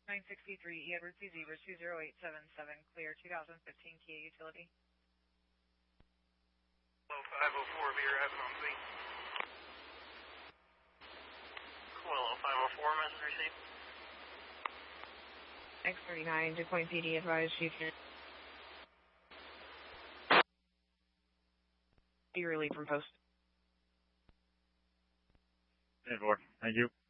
963 Edward C. Zebra 20877, clear 2015 Kia Utility. Hello, 504, Beer Rabbit on Z. Coelho 504, message received. X39, DuPoint PD advised you can be relieved from post. 10-4, thank you.